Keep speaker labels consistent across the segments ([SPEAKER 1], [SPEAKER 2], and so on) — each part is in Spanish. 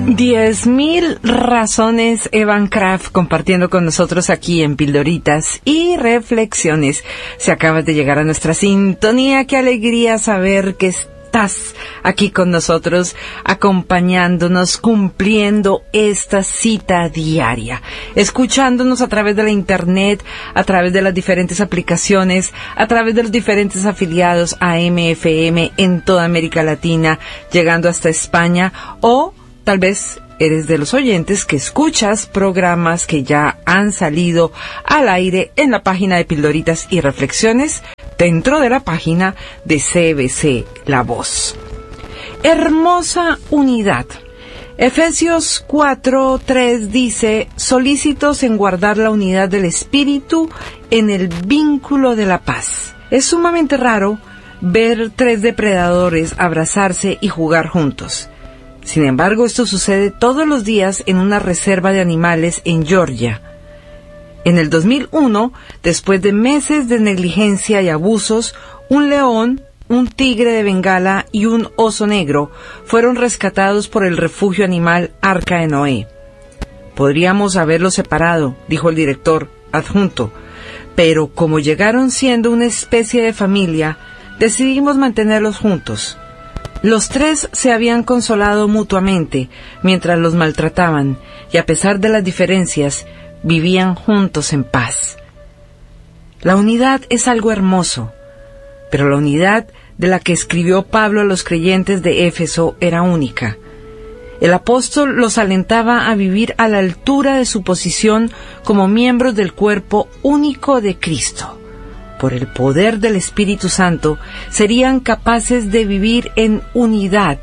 [SPEAKER 1] 10.000 razones, Evan Craft, compartiendo con nosotros aquí en Pildoritas y Reflexiones. Se acaba de llegar a nuestra sintonía. Qué alegría saber que estás aquí con nosotros, acompañándonos, cumpliendo esta cita diaria, escuchándonos a través de la internet, a través de las diferentes aplicaciones, a través de los diferentes afiliados a MFM en toda América Latina, llegando hasta España, o tal vez eres de los oyentes que escuchas programas que ya han salido al aire en la página de Pildoritas y Reflexiones, dentro de la página de CBC La Voz. Hermosa unidad. Efesios 4:3 dice: solícitos en guardar la unidad del espíritu en el vínculo de la paz. Es sumamente raro ver tres depredadores abrazarse y jugar juntos. Sin embargo, esto sucede todos los días en una reserva de animales en Georgia. En el 2001, después de meses de negligencia y abusos, un león, un tigre de Bengala y un oso negro fueron rescatados por el refugio animal Arca de Noé. Podríamos haberlos separado, dijo el director adjunto, pero como llegaron siendo una especie de familia, decidimos mantenerlos juntos. Los tres se habían consolado mutuamente mientras los maltrataban, y a pesar de las diferencias, vivían juntos en paz. La unidad es algo hermoso, pero la unidad de la que escribió Pablo a los creyentes de Éfeso era única. El apóstol los alentaba a vivir a la altura de su posición como miembros del cuerpo único de Cristo. Por el poder del Espíritu Santo, serían capaces de vivir en unidad,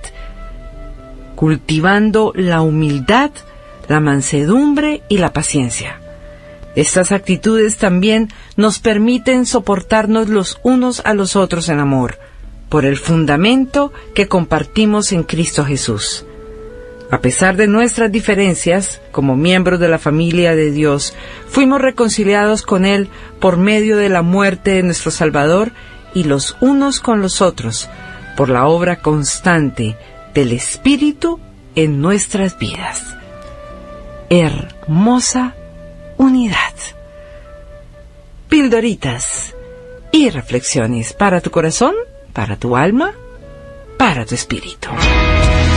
[SPEAKER 1] cultivando la humildad, la mansedumbre y la paciencia. Estas actitudes también nos permiten soportarnos los unos a los otros en amor, por el fundamento que compartimos en Cristo Jesús. A pesar de nuestras diferencias, como miembros de la familia de Dios, fuimos reconciliados con Él por medio de la muerte de nuestro Salvador y los unos con los otros, por la obra constante del Espíritu en nuestras vidas. Hermosa unidad. Pildoritas y reflexiones para tu corazón, para tu alma, para tu espíritu.